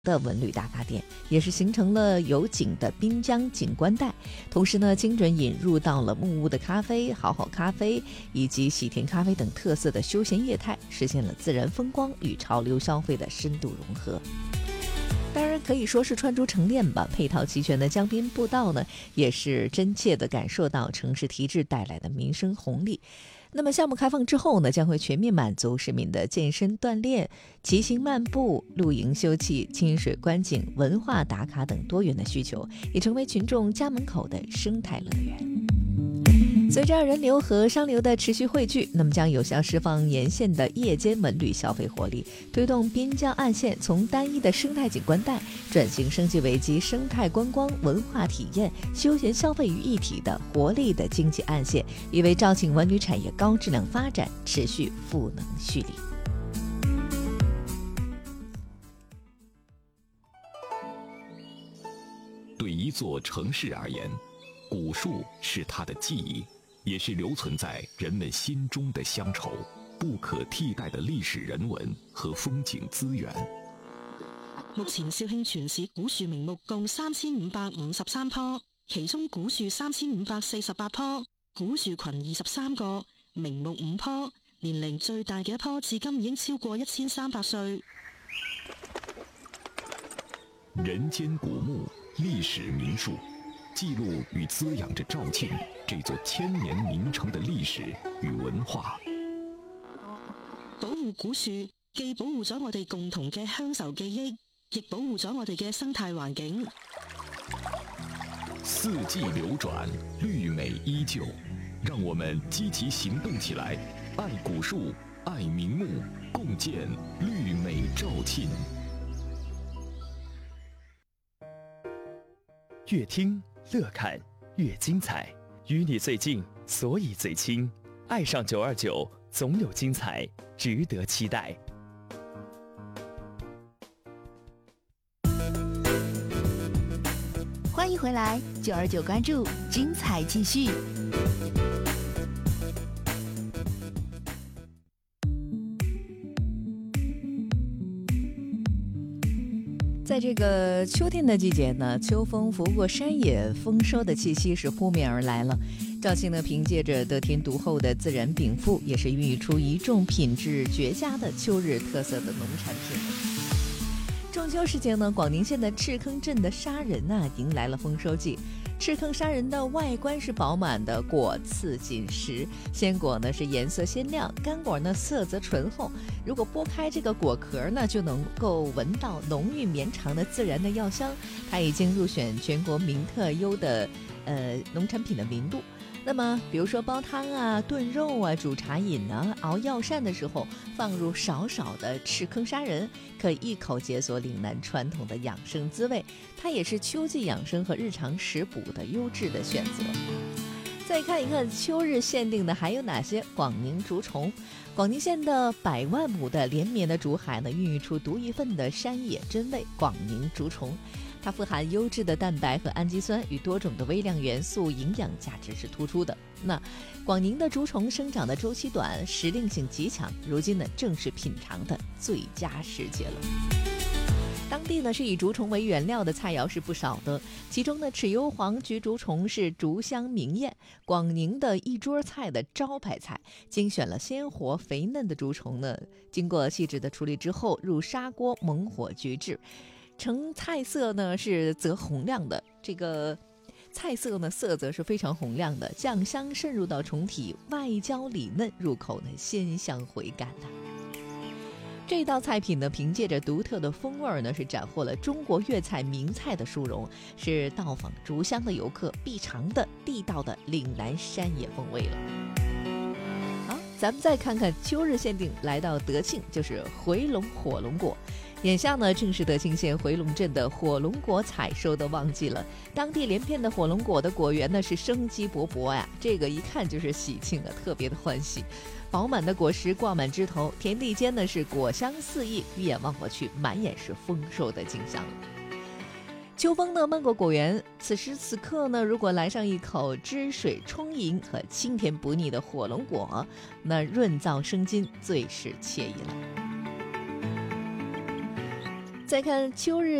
的文旅打卡点，也是形成了有景的滨江景观带。同时呢，精准引入到了木屋的咖啡、好好咖啡以及喜田咖啡等特色的休闲业态，实现了自然风光与潮流消费的深度融合。当然可以说是穿珠成链吧，配套齐全的江滨步道呢，也是真切地感受到城市提质带来的民生红利。那么项目开放之后呢，将会全面满足市民的健身锻炼、骑行漫步、露营休憩、亲水观景、文化打卡等多元的需求，也成为群众家门口的生态乐园。随着人流和商流的持续汇聚，那么将有效释放沿线的夜间文旅消费活力，推动滨江岸线从单一的生态景观带转型升级为集生态观光、文化体验、休闲消费于一体的活力的经济岸线，以为肇庆文旅产业高质量发展持续赋能蓄力。 对一座城市而言，古树是它的记忆，也是留存在人们心中的乡愁，不可替代的历史人文和風景資源。 目前肇慶全市古樹名目共3553棵，其中古樹3548棵，古樹群23個，名目5棵，年齡最大嘅一棵至今已經超過1300歲。 人間古木，歷史名樹，記錄與滋養着肇慶這座千年名城的歷史與文化。 保護古樹，既保護咗我哋共同嘅鄉愁記憶，亦保護咗我哋嘅生態環境。 四季流轉，綠美依舊，讓我們積極行動起來，愛古樹，愛名木，共建綠美肇慶。 越聽樂看越精彩，與你最近，所以最親。愛上929，總有精彩，值得期待。 歡迎回來，929關注，精彩繼續。 在这个秋天的季节呢，秋风拂过山野，丰收的气息是扑面而来了。肇庆呢，凭借着得天独厚的自然禀赋，也是孕育出一众品质绝佳的秋日特色的农产品。中秋时节呢，广宁县的赤坑镇的沙仁迎来了丰收季。赤坑沙仁的外观是饱满的，果刺紧实，鲜果呢是颜色鲜亮，干果呢色泽醇厚。如果剥开这个果壳呢，就能够闻到浓郁绵长的自然的药香。它已经入选全国名特优的农产品的名录。那么比如说煲汤啊、炖肉啊、煮茶饮啊、熬药膳的时候，放入少少的赤坑沙仁，可以一口解锁岭南传统的养生滋味。它也是秋季养生和日常食补的优质的选择。再看一看秋日限定的还有哪些？广宁竹虫。广宁县的100万亩的连绵的竹海呢，孕育出独一份的山野真味——广宁竹虫。它富含优质的蛋白和氨基酸与多种的微量元素，营养价值是突出的。那广宁的竹虫生长的周期短，时令性极强，如今呢正是品尝的最佳时节了。当地呢是以竹虫为原料的菜肴是不少的，其中呢豉油黄菊竹虫是竹香名宴，广宁的一桌菜的招牌菜，精选了鲜活肥嫩的竹虫呢，经过细致的处理之后，入砂锅猛火焗制。成菜色呢是则红亮的，这个菜色呢色泽是非常红亮的，酱香渗入到虫体，外焦里嫩，入口呢鲜香回甘的。这道菜品呢，凭借着独特的风味呢，是斩获了中国粤菜名菜的殊荣，是到访竹乡的游客必尝的地道的岭南山野风味了。好，咱们再看看秋日限定来到德庆，就是回龙火龙果。眼下呢，正是德庆县回龙镇的火龙果采收的旺季了。当地连片的火龙果的果园呢是生机勃勃呀，这个一看就是喜庆的，特别的欢喜。饱满的果实挂满枝头，田地间呢是果香四溢，一眼望过去，满眼是丰收的景象。秋风呢漫过果园，此时此刻呢，如果来上一口汁水充盈和清甜不腻的火龙果，那润燥生津，最是惬意了。 再看秋日